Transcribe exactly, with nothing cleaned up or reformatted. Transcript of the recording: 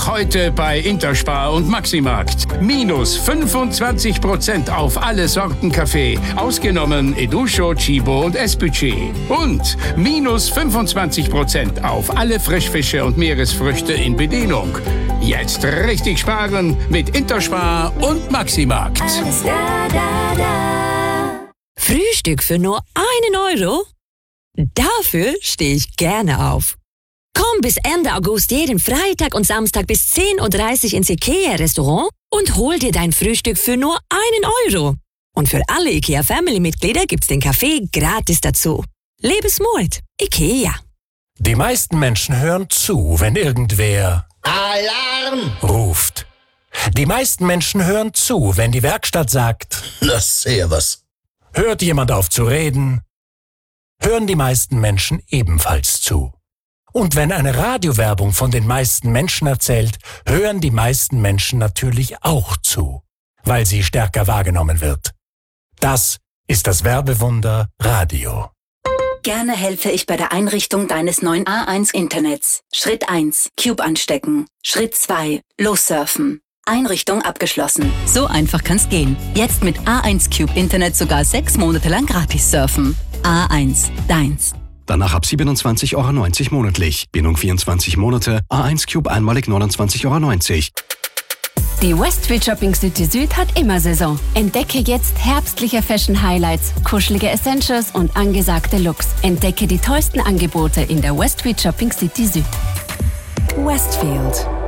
Noch heute bei Interspar und Maximarkt. Minus fünfundzwanzig Prozent auf alle Sorten Kaffee. Ausgenommen Educho, Chibo und Espucci. Und minus fünfundzwanzig Prozent auf alle Frischfische und Meeresfrüchte in Bedienung. Jetzt richtig sparen mit Interspar und Maximarkt. Alles da, da, da. Frühstück für nur einen Euro? Dafür stehe ich gerne auf. Komm bis Ende August jeden Freitag und Samstag bis zehn Uhr dreißig ins IKEA-Restaurant und hol dir dein Frühstück für nur einen Euro. Und für alle IKEA-Family-Mitglieder gibt's den Kaffee gratis dazu. Lebensmut. IKEA. Die meisten Menschen hören zu, wenn irgendwer Alarm ruft. Die meisten Menschen hören zu, wenn die Werkstatt sagt, lass sehr was. Hört jemand auf zu reden, hören die meisten Menschen ebenfalls zu. Und wenn eine Radiowerbung von den meisten Menschen erzählt, hören die meisten Menschen natürlich auch zu, weil sie stärker wahrgenommen wird. Das ist das Werbewunder Radio. Gerne helfe ich bei der Einrichtung deines neuen A eins Internets. Schritt eins. Cube anstecken. Schritt zwei. Lossurfen. Einrichtung abgeschlossen. So einfach kann's gehen. Jetzt mit A eins Cube Internet sogar sechs Monate lang gratis surfen. A eins. Deins. Danach ab siebenundzwanzig Euro neunzig monatlich. Bindung vierundzwanzig Monate. A eins Cube einmalig neunundzwanzig Euro neunzig. Die Westfield Shopping City Süd hat immer Saison. Entdecke jetzt herbstliche Fashion Highlights, kuschelige Essentials und angesagte Looks. Entdecke die tollsten Angebote in der Westfield Shopping City Süd. Westfield.